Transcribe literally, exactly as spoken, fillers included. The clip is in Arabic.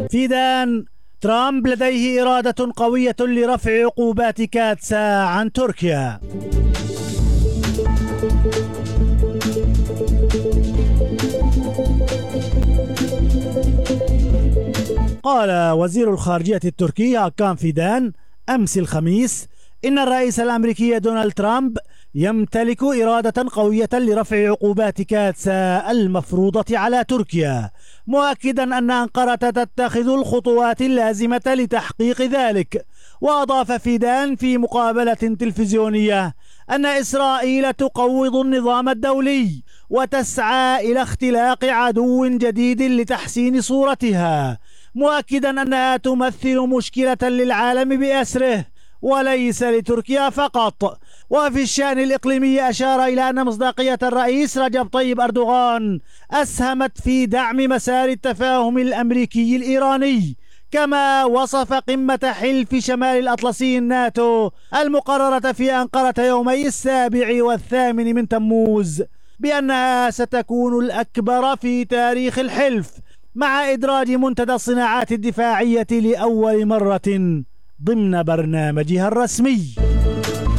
فيدان: ترامب لديه إرادة قوية لرفع عقوبات كاتسا عن تركيا. قال وزير الخارجية التركي هاكان فيدان أمس الخميس إن الرئيس الأمريكي دونالد ترامب يمتلك إرادة قوية لرفع عقوبات كاتسا المفروضة على تركيا، مؤكدا أن أنقرة تتخذ الخطوات اللازمة لتحقيق ذلك. وأضاف فيدان في مقابلة تلفزيونية أن إسرائيل تقوض النظام الدولي وتسعى إلى اختلاق عدو جديد لتحسين صورتها، مؤكدا أنها تمثل مشكلة للعالم بأسره وليس لتركيا فقط. وفي الشأن الإقليمي أشار إلى أن مصداقية الرئيس رجب طيب أردوغان أسهمت في دعم مسار التفاهم الأمريكي الإيراني، كما وصف قمة حلف شمال الأطلسي الناتو المقررة في أنقرة يومي السابع والثامن من تموز بأنها ستكون الأكبر في تاريخ الحلف، مع إدراج منتدى الصناعات الدفاعية لأول مرة ضمن برنامجها الرسمي.